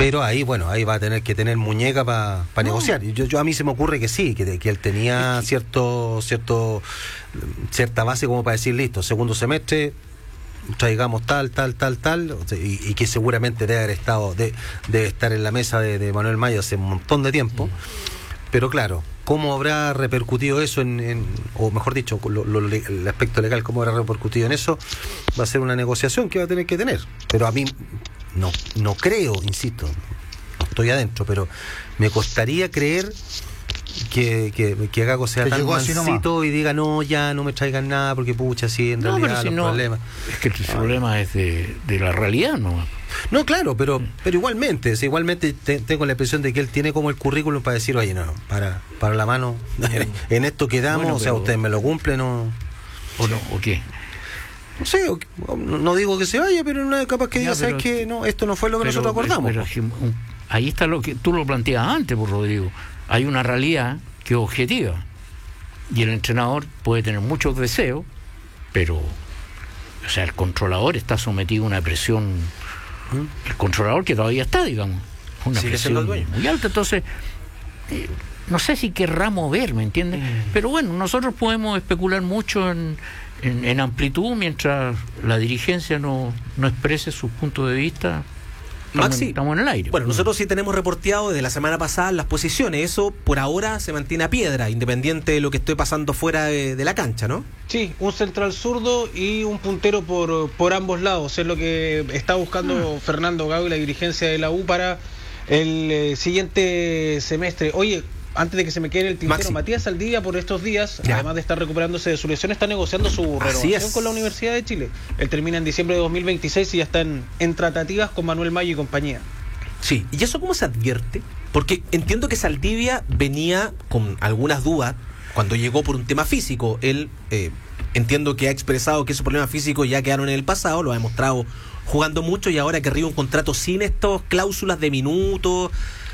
Pero ahí, bueno, ahí va a tener que tener muñeca para negociar. Yo a mí se me ocurre que sí, que él tenía cierta base como para decir, listo, segundo semestre traigamos tal, y que seguramente debe estar en la mesa de Manuel Maya hace un montón de tiempo. Pero claro, ¿cómo habrá repercutido eso o mejor dicho, el aspecto legal, cómo habrá repercutido en eso? Va a ser una negociación que va a tener que tener. Pero a mí no creo, insisto, no estoy adentro, pero me costaría creer que Gago sea tan mansito y diga, no, ya no me traigan nada, porque pucha, sí, en realidad los problemas. Es que el problema es de la realidad, ¿no? No, claro, pero igualmente tengo la impresión de que él tiene como el currículum para decir, oye, no, para la mano, en esto quedamos, bueno, o sea, ustedes me lo cumplen, ¿o qué? No sé, no digo que se vaya, pero no es capaz que diga, ¿sabes qué? No, esto no fue lo que nosotros acordamos. Ahí está lo que tú lo planteas antes, por Rodrigo. Hay una realidad que es objetiva. Y el entrenador puede tener muchos deseos, pero, o sea, el controlador está sometido a una presión. El controlador que todavía está, digamos, una presión muy alta. Entonces, no sé si querrá mover, ¿me entiendes? Pero bueno, nosotros podemos especular mucho en amplitud mientras la dirigencia no exprese sus puntos de vista. Maxi, estamos en el aire. Bueno, nosotros sí tenemos reporteado desde la semana pasada las posiciones. Eso por ahora se mantiene a piedra, independiente de lo que esté pasando fuera de la cancha, ¿no? Sí, un central zurdo y un puntero por ambos lados. Es lo que está buscando Fernando Gago y la dirigencia de la U para el siguiente semestre. Oye, antes de que se me quede el tintero, Maxi. Matías Saldivia por estos días, además de estar recuperándose de su lesión, está negociando su renovación con la Universidad de Chile. Él termina en diciembre de 2026 y ya está en tratativas con Manuel Maya y compañía. Sí, ¿y eso cómo se advierte? Porque entiendo que Saldivia venía con algunas dudas cuando llegó por un tema físico. Él, entiendo que ha expresado que esos problemas físicos ya quedaron en el pasado, lo ha demostrado jugando mucho, y ahora querría un contrato sin estas cláusulas de minutos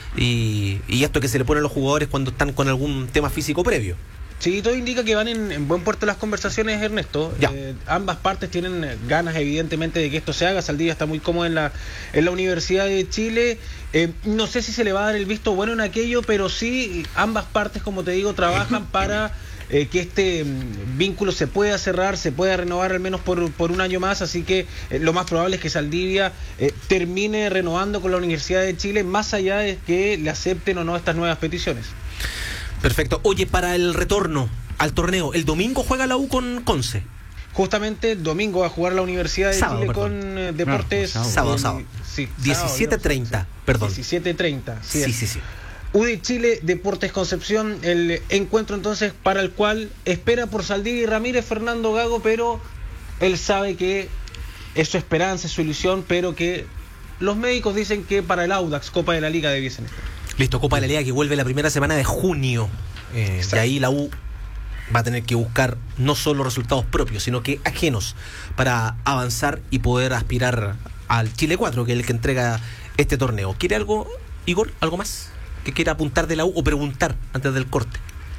y esto que se le pone a los jugadores cuando están con algún tema físico previo. Sí, todo indica que van en buen puerto las conversaciones, Ernesto. Ambas partes tienen ganas, evidentemente, de que esto se haga. Saldivia está muy cómodo en la Universidad de Chile. No sé si se le va a dar el visto bueno en aquello, pero sí, ambas partes, como te digo, trabajan para que este vínculo se pueda cerrar, se pueda renovar al menos por un año más. Así que lo más probable es que Saldivia termine renovando con la Universidad de Chile, más allá de que le acepten o no estas nuevas peticiones. Perfecto. Oye, para el retorno al torneo, el domingo juega la U con Conce. Justamente el domingo va a jugar la Universidad de Chile con Deportes. Sábado. Sí, 17:30, perdón. 17:30. Sí. U de Chile, Deportes Concepción, el encuentro entonces para el cual espera por Saldivia y Ramírez Fernando Gago, pero él sabe que es su esperanza, es su ilusión, pero que los médicos dicen que para el Audax, Copa de la Liga, debiesen estar. Listo, Copa de la Liga que vuelve la primera semana de junio. Y ahí la U va a tener que buscar no solo resultados propios, sino que ajenos para avanzar y poder aspirar al Chile 4, que es el que entrega este torneo. ¿Quiere algo, Igor? ¿Algo más que quiera apuntar de la U o preguntar antes del corte?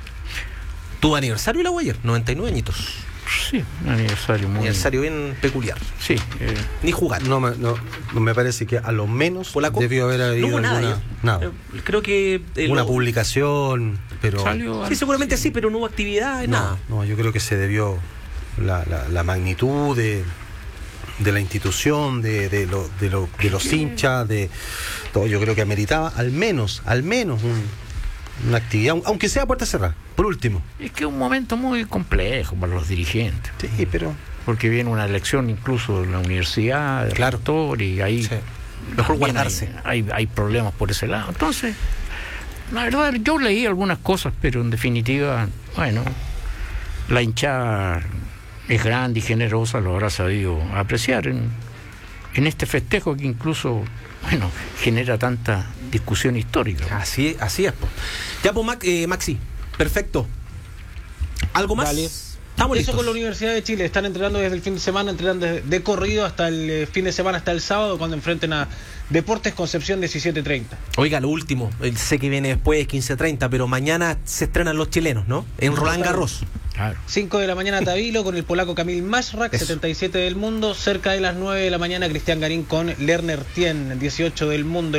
¿Tu aniversario la U ayer? 99 añitos. Sí, un aniversario bien peculiar. Sí. Ni jugar. No me parece que a lo menos Polaco debió haber habido no hubo nada. Creo que una publicación, pero sí, seguramente sí, pero no hubo actividad, nada. No, yo creo que se debió la magnitud de la institución, de los hinchas, de todo. Yo creo que ameritaba al menos una actividad, aunque sea a puerta cerrada, por último. Es que es un momento muy complejo para los dirigentes. Sí, pero porque viene una elección incluso en la universidad, de rector, y ahí mejor guardarse. Hay problemas por ese lado. Entonces, la verdad, yo leí algunas cosas, pero en definitiva, bueno, la hinchada es grande y generosa, lo habrá sabido apreciar en este festejo que incluso, bueno, genera tanta discusión histórica. Así es, pues. Ya, pues, Maxi, perfecto. ¿Algo más? Dale. Estamos Eso listos. con la Universidad de Chile. Están entrenando desde el fin de semana, entrenando de corrido hasta el fin de semana, hasta el sábado, cuando enfrenten a Deportes Concepción 17:30. Oiga, lo último, sé que viene después 15:30, pero mañana se estrenan los chilenos, ¿no? En Roland Garros. Claro. 5 de la mañana Tabilo con el polaco Kamil Mashrak, 77 del mundo. Cerca de las 9 de la mañana Cristian Garín con Lerner Tien, 18 del mundo.